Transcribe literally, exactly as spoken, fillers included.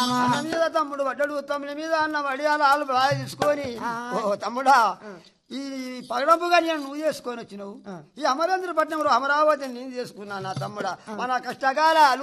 అన్న మీద తమ్ముడు వడ్డడు తమ్ముడి మీద అన్న వడియాల ఆలు బాగా తీసుకొని ఓ తమ్ముడా ఈ పగడంపుగా నేను నువ్వు చేసుకొని వచ్చినావు ఈ అమరేంద్ర పట్నంలో అమరావతి నేను చేసుకున్నా నా తమ్ముడా మన కష్టకాల